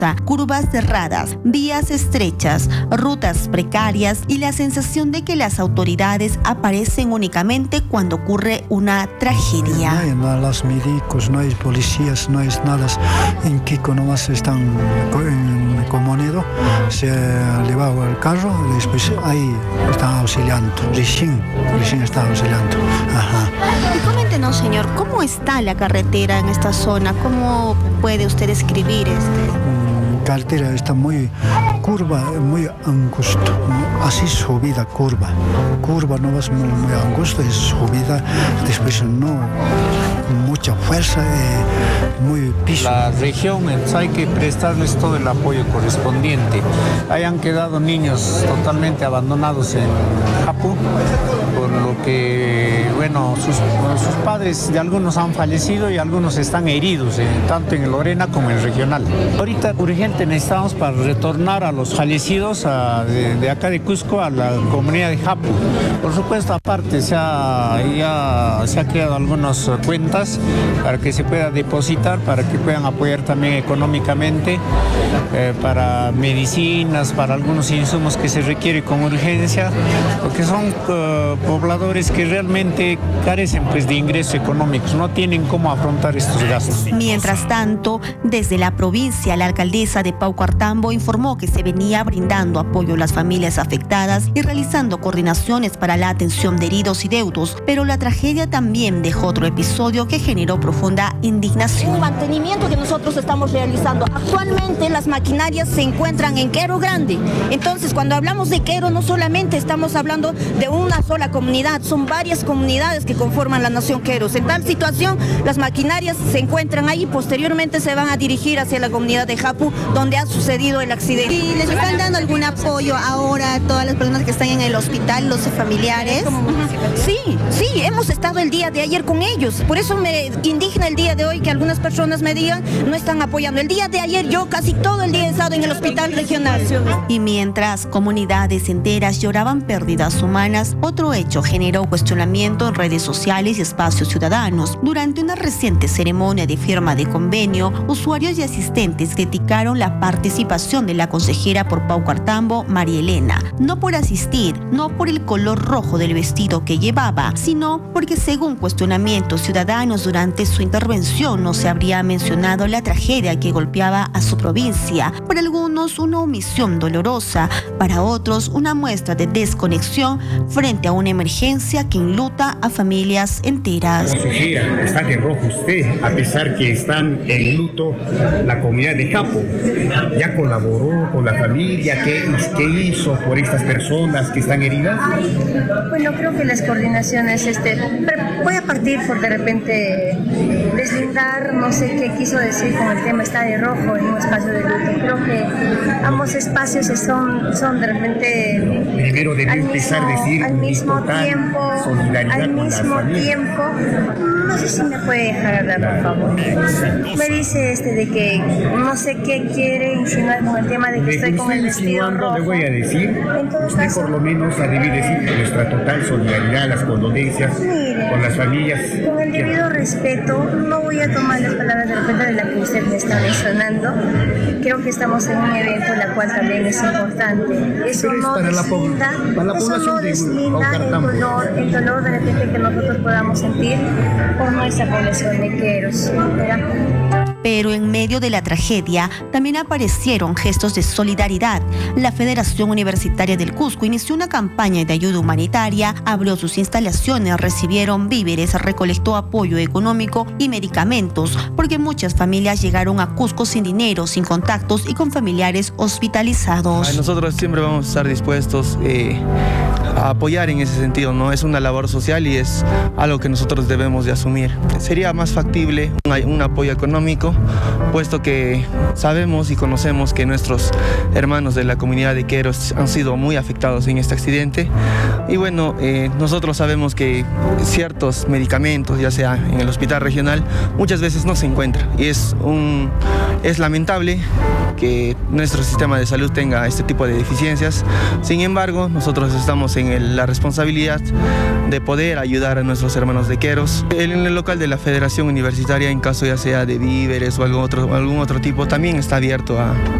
angosta, curvas cerradas, vías estrechas, rutas precarias y la sensación de que las autoridades aparecen únicamente cuando ocurre una tragedia. No hay los médicos, no hay policías, no hay nada. En Quico nomás están en Comonedo, se ha llevado el carro y después ahí están auxiliando, recién están auxiliando. Ajá. Y coméntenos, señor, ¿cómo está la carretera en esta zona? ¿Cómo puede usted describir Carretera está muy curva, muy angosto, así subida curva no es muy angosto, es subida, después no mucha fuerza, muy piso. La región, entonces hay que prestarles todo el apoyo correspondiente. Ahí han quedado niños totalmente abandonados en Japu, por lo que, bueno, sus padres de algunos han fallecido y algunos están heridos, tanto en Lorena como en el regional. Ahorita urgente necesitamos para retornar a los fallecidos de acá de Cusco a la comunidad de Japu. Por supuesto, aparte se ha creado algunas cuentas para que se pueda depositar, para que puedan apoyar también económicamente para medicinas, para algunos insumos que se requiere con urgencia, porque son pobladores que realmente carecen pues de ingresos económicos, no tienen cómo afrontar estos gastos. Mientras tanto, desde la provincia, la alcaldesa de Paucartambo informó que se venía brindando apoyo a las familias afectadas y realizando coordinaciones para la atención de heridos y deudos, pero la tragedia también dejó otro episodio que generó profunda indignación. Un mantenimiento que nosotros estamos realizando. Actualmente las maquinarias se encuentran en Quero Grande. Entonces, cuando hablamos de Quero, no solamente estamos hablando de una sola comunidad, son varias comunidades que conforman la nación Queros. En tal situación, las maquinarias se encuentran ahí, posteriormente se van a dirigir hacia la comunidad de Japu, donde ha sucedido el accidente. ¿Y les están dando algún apoyo ahora a todas las personas que están en el hospital, los familiares? Sí, hemos estado el día de ayer con ellos. Por eso me indigna el día de hoy que algunas personas me digan no están apoyando. El día de ayer yo casi todo el día he estado en el hospital regional. Y mientras comunidades enteras lloraban pérdidas humanas, otro hecho generó cuestionamiento en redes sociales y espacios ciudadanos. Durante una reciente ceremonia de firma de convenio, usuarios y asistentes criticaron la participación de la consejera por Paucartambo, María Elena, no por asistir, no por el color rojo del vestido que llevaba, sino porque según cuestionamientos ciudadanos durante su intervención no se habría mencionado la tragedia que golpeaba a su provincia. Para algunos una omisión dolorosa, para otros una muestra de desconexión frente a una emergencia que enluta a familias enteras. Consejera, está de rojo usted, a pesar que están en luto la comunidad de Japu. ¿Ya colaboró con la familia? ¿Qué hizo por estas personas que están heridas? Bueno, creo que las coordinaciones, voy a partir por de repente deslindar, no sé qué quiso decir con el tema está de rojo en un espacio de luto. Creo que ambos espacios son de repente primero debe empezar a decir al mismo tiempo, no sé si me puede dejar hablar, por favor. Me dice de que no sé qué quiere insinuar con el tema de que estoy con el vestido rojo. Le voy a decir, usted por lo menos debe decir nuestra total solidaridad, las condolencias con las familias. Con el debido respeto, no voy a tomar las palabras de repente de la que usted me está mencionando. Creo que estamos en un evento la cual también es importante. Eso no deslinda el dolor de repente que nosotros podamos sentir por nuestra población de Queros. Pero en medio de la tragedia también aparecieron gestos de solidaridad. La Federación Universitaria del Cusco inició una campaña de ayuda humanitaria, abrió sus instalaciones, recibieron víveres, recolectó apoyo económico y medicamentos, porque muchas familias llegaron a Cusco sin dinero, sin contactos y con familiares hospitalizados. Nosotros siempre vamos a estar dispuestos a apoyar en ese sentido, ¿no? Es una labor social y es algo que nosotros debemos de asumir. Sería más factible un apoyo económico, puesto que sabemos y conocemos que nuestros hermanos de la comunidad de Queros han sido muy afectados en este accidente. Y bueno, nosotros sabemos que ciertos medicamentos, ya sea en el hospital regional, muchas veces no se encuentran. Y es Es lamentable que nuestro sistema de salud tenga este tipo de deficiencias. Sin embargo, nosotros estamos en la responsabilidad de poder ayudar a nuestros hermanos de queros. En el local de la Federación Universitaria, en caso ya sea de víveres o algún otro tipo, también está abierto a